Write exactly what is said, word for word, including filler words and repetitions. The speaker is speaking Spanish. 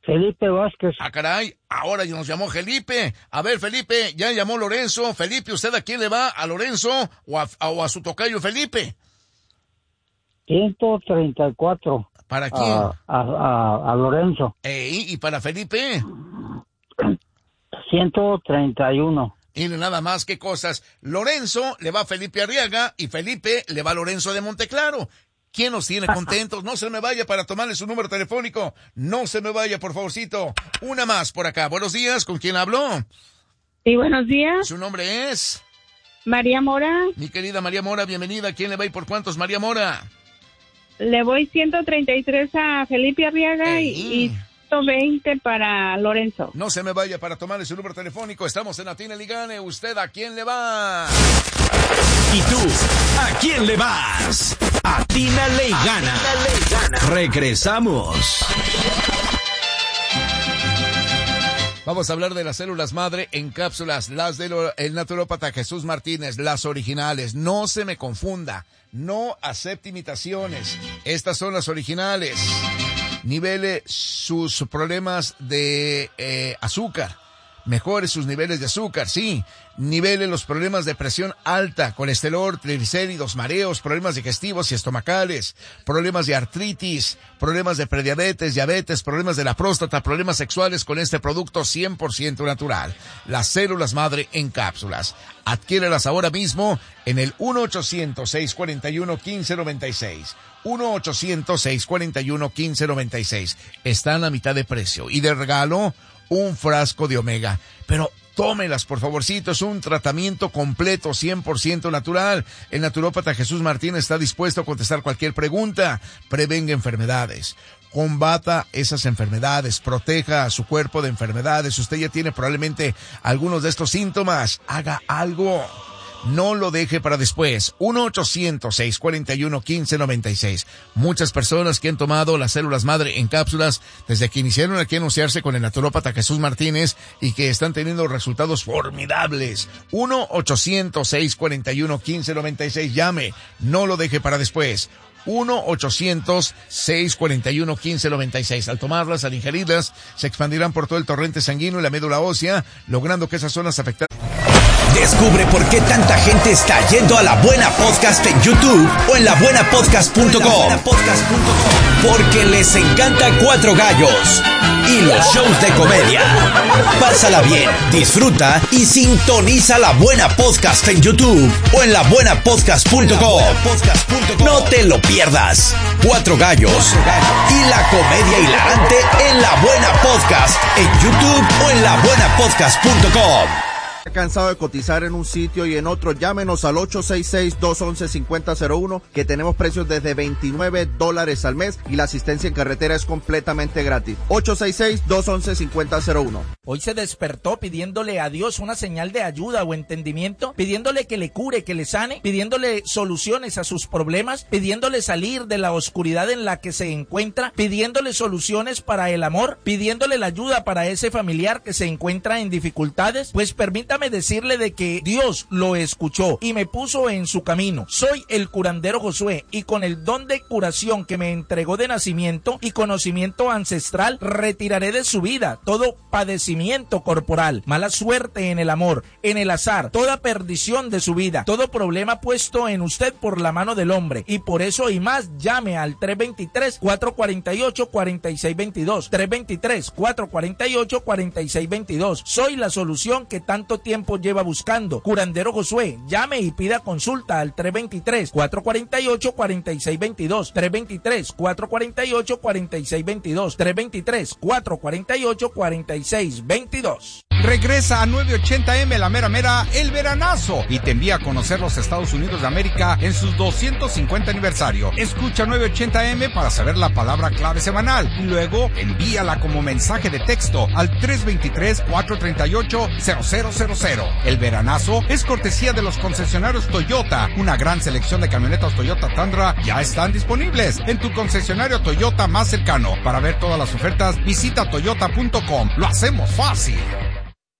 Felipe Vázquez. Ah, caray, ahora ya nos llamó Felipe. A ver, Felipe, ya llamó Lorenzo. Felipe, ¿usted a quién le va? ¿A Lorenzo o a, o a su tocayo Felipe? ciento treinta y cuatro. ¿Para quién? A, a, a, a Lorenzo. Ey, ¿y para Felipe? ciento treinta y uno. Y nada más, qué cosas. Lorenzo le va a Felipe Arriaga y Felipe le va a Lorenzo de Monteclaro. ¿Quién nos tiene contentos? No se me vaya para tomarle su número telefónico. No se me vaya, por favorcito. Una más por acá. Buenos días, ¿con quién habló? Sí, buenos días. ¿Su nombre es? María Mora. Mi querida María Mora, bienvenida. ¿Quién le va y por cuántos, María Mora? Le voy ciento treinta y tres a Felipe Arriaga y, y ciento veinte para Lorenzo. No se me vaya para tomarle su número telefónico. Estamos en Atina Ligane. ¿Usted a quién le va? ¿Y tú? ¿A quién le vas? Atina le gana. Regresamos. Vamos a hablar de las células madre en cápsulas, las del naturópata Jesús Martínez, las originales. No se me confunda, no acepte imitaciones. Estas son las originales. Nivele sus problemas de eh, azúcar. Mejore sus niveles de azúcar, sí. Nivele los problemas de presión alta, colesterol, triglicéridos, mareos, problemas digestivos y estomacales, problemas de artritis, problemas de prediabetes, diabetes, problemas de la próstata, problemas sexuales con este producto cien por ciento natural. Las células madre en cápsulas. Adquiérelas ahora mismo en el uno ochocientos, seiscientos cuarenta y uno, quince noventa y seis. uno ochocientos, seiscientos cuarenta y uno, quince noventa y seis. Están a mitad de precio. Y de regalo, un frasco de omega. Pero tómelas, por favorcito, es un tratamiento completo, cien por ciento natural. El naturópata Jesús Martínez está dispuesto a contestar cualquier pregunta. Prevenga enfermedades. Combata esas enfermedades, proteja a su cuerpo de enfermedades. Usted ya tiene probablemente algunos de estos síntomas. Haga algo. No lo deje para después. uno ochocientos, seiscientos cuarenta y uno, quince noventa y seis. Muchas personas que han tomado las células madre en cápsulas desde que iniciaron aquí a anunciarse con el naturópata Jesús Martínez y que están teniendo resultados formidables. uno ochocientos, seiscientos cuarenta y uno, quince noventa y seis. Llame. No lo deje para después. uno ochocientos, seiscientos cuarenta y uno, quince noventa y seis. Al tomarlas, al ingerirlas, se expandirán por todo el torrente sanguíneo y la médula ósea, logrando que esas zonas afectadas. Descubre por qué tanta gente está yendo a La Buena Podcast en YouTube o en la buena podcast punto com. Porque les encanta Cuatro Gallos y los shows de comedia. Pásala bien, disfruta y sintoniza La Buena Podcast en YouTube o en la buena podcast punto com. No te lo pierdas. Cuatro Gallos y la comedia hilarante en La Buena Podcast en YouTube o en la buena podcast punto com. Cansado de cotizar en un sitio y en otro, llámenos al ocho seis seis, dos uno uno, cinco cero cero uno, que tenemos precios desde veintinueve dólares al mes y la asistencia en carretera es completamente gratis. ocho seis seis, dos uno uno, cinco cero cero uno. Hoy se despertó pidiéndole a Dios una señal de ayuda o entendimiento, pidiéndole que le cure, que le sane, pidiéndole soluciones a sus problemas, pidiéndole salir de la oscuridad en la que se encuentra, pidiéndole soluciones para el amor, pidiéndole la ayuda para ese familiar que se encuentra en dificultades. Pues permítame decirle de que Dios lo escuchó y me puso en su camino. Soy el curandero Josué y con el don de curación que me entregó de nacimiento y conocimiento ancestral, retiraré de su vida todo padecimiento corporal, mala suerte en el amor, en el azar, toda perdición de su vida, todo problema puesto en usted por la mano del hombre. Y por eso y más, llame al tres dos tres, cuatro cuatro ocho, cuatro seis dos dos, tres dos tres, cuatro cuatro ocho, cuatro seis dos dos. Soy la solución que tanto tiempo lleva buscando. Curandero Josué, llame y pida consulta al tres dos tres, cuatro cuatro ocho, cuatro seis dos dos, tres dos tres, cuatro cuatro ocho, cuatro seis dos dos, tres dos tres, cuatro cuatro ocho, cuatro seis dos dos. Regresa a novecientos ochenta eme la mera mera el veranazo y te envía a conocer los Estados Unidos de América en sus doscientos cincuenta aniversario. Escucha novecientos ochenta eme para saber la palabra clave semanal y luego envíala como mensaje de texto al tres dos tres, cuatro tres ocho, cero cero cero cero. El veranazo es cortesía de los concesionarios Toyota. Una gran selección de camionetas Toyota Tundra ya están disponibles en tu concesionario Toyota más cercano. Para ver todas las ofertas, visita toyota punto com. Lo hacemos fácil.